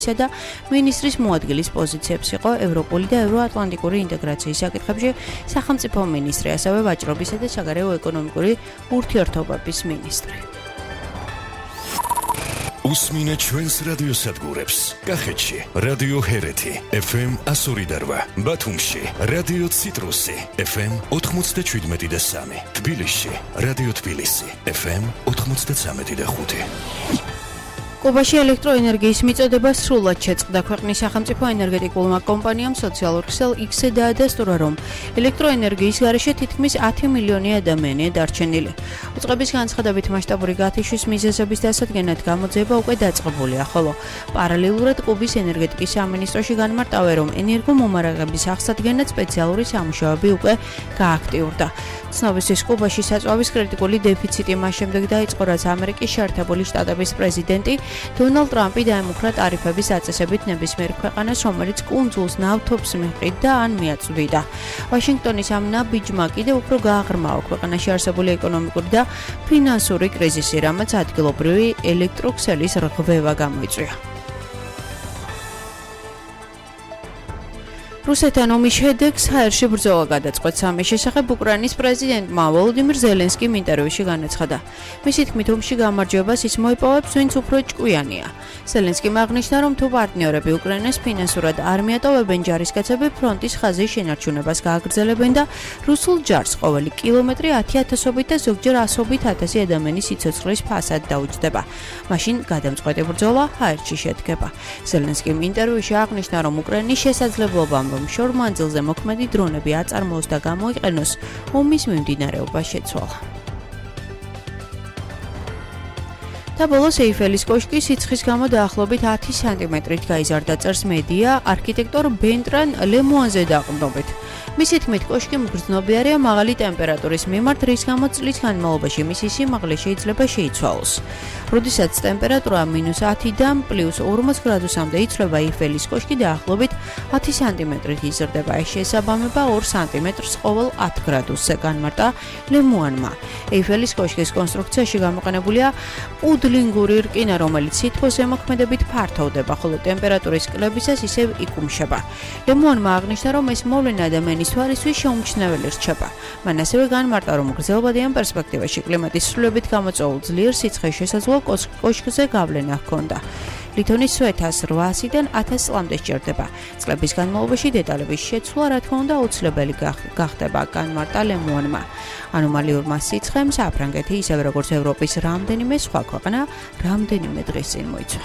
და მინისტრის მოადგილის პოზიციებს იყო ევროპული და ევროატლანტიკური ინტეგრაციის საკითხებში სახელმწიფო მინისტრი, ასევე ვაჭრობისა და საგარეო ეკონომიკური ურთიერთობების მინისტრი. Usmine ჩვენს რადიოსადგურებს. კახეთში რადიო ჰერეთი FM 102.8, ბათუმში რადიო ციტრუსი FM 97.3, თბილისში რადიო თბილისი FM 93.5. კუბაში ელექტროენერგიის მიწოდება სრულად შეწყდა. ქვეყნის სახელმწიფო ენერგეტიკულმა კომპანიამ სოციალურ ქსელ X-ზე დაადასტურა, რომ ელექტროენერგიის გარეშე თითქმის 10 მილიონი ადამიანია დარჩენილი. უწყების განცხადებით მასშტაბური გათიშვის მიზეზების დასადგენად გამოძიება უკვე დაწყებულია, ხოლო პარალელურად კუბის ენერგეტიკის სამინისტროში განმარტავენ, რომ ენერგომომარაგების აღსადგენად სპეციალური სამუშაოები უკვე გააქტიურდა. ცნობისთვის კუბაში საწვავის კრიტიკული დეფიციტი მას შემდეგ დაიწყო, რაც ამერიკის შეერთებული შტატების პრეზიდენტი დონალდ ტრამპი დაემუქრა ტარიფების აწესებით ნებისმიერ ქვეყანას, რომელიც კუნძულს ნავთობს მიჰყიდდა ან მიაწვდიდა. ვაშინგტონის ამ ნაბიჯმა კიდევ უფრო გააღრმავა ქვეყანაში არსებული ეკონომიკური და ფინანსური კრიზისი, რამაც ადგილობრივი ელექტროქსელის რღვევა გამოიწვია. რუსეთთან ომის შედეგს ჰაერში ბრძოლა გადაწყვეტს. ამის შესახებ უკრაინის პრეზიდენტმა ვოლოდიმირ ზელენსკიმ ინტერვიუში განაცხადა. მისი თქმით, ომში გამარჯვებას ის მოიპოვებს, ვინც უფრო ჭკვიანია. ზელენსკიმ აღნიშნა, რომ თუ პარტნიორები უკრაინას ფინანსურად არ მიატოვებენ, ჯარისკაცები ფრონტის ხაზის შენარჩუნებას გააგრძელებენ და რუსულ ჯარს ყოველი კილომეტრი 10,000-ობით და ზოგჯერ 100,000 ადამიანის სიცოცხლის ფასად დაუჯდება. მაშინ გადამწყვეტი ბრძოლა ჰაერში შედგება. ზელენსკიმ ინტერვიუში აღნიშნა, რომ უკრაინის შესაძლებლობამ რომ შორ მანძილზე მოქმედი დრონები აწარმოოს და გამოიყენოს, ომის მიმდინარეობა შეცვალა. და ბოლოს ეიფელის კოშკი სიცხის გამო დაახლოებით 10 სანტიმეტრით გაიზარდა, წერს მედია არქიტექტორ ბენტრან ლემუანზე დაყრდნობით. მისი თქმით, კოშკი მგრძნობიარეა მაღალი ტემპერატურის მიმართ, რის გამოც წლის განმავლობაში მისი სიმაღლე შეიძლება შეიცვალოს. როდესაც ტემპერატურა -10-დან +40 გრადუსამდე იცვლება, ეიფელის კოშკი დაახლოებით 10 სანტიმეტრით იზრდება. ეს შეესაბამება 2 სანტიმეტრს ყოველ 10 გრადუსზე, განმარტა ლემუანმა. ეიფელის კოშკის კონსტრუქციაში გამოყენებულია უდლინგური რკინა, რომელიც სითბოს ზემოქმედებით ფართოვდება, ხოლო ტემპერატურის კლებისას ისევ იკუმშება. ლემუანმა აღნიშნა, რომ ეს მოვლენა ადამიანის თვალისთვის შეუმჩნეველი რჩება. მან ასევე განმარტა, რომ გრძელვადიან პერსპექტივაში კლიმატის ცვლილებით გამოწვეულ ძლიერ სიცხეს შესაძლო კოშკზე გავლენა ჰქონდა. ლითონის სვეტას 800-დან 1000 წლამდე სჭირდება. წლების განმავლობაში დეტალების შეცვლა, რა თქმა უნდა, აუცილებელი გახდება, განმარტა ლემუანმა. ანომალიურმა სიცხემ საფრანგეთი, ისევე როგორც ევროპის რამდენიმე სხვა ქვეყანა, რამდენიმე დღის წინ მოიცვა.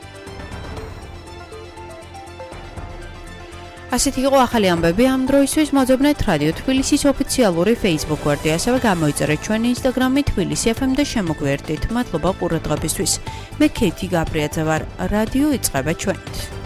ასეთი იყო ახალი ამბები ამ დროისთვის. მოძებნეთ რადიო თბილისის ოფიციალური Facebook გვერდი, ასევე გამოიწერეთ ჩვენი Instagram-ი თბილისი FM და შემოგვიერთდით. მადლობა ყურადღებისთვის. მე ქეთი გაბრიაძე ვარ. რადიო იწყება ჩვენით.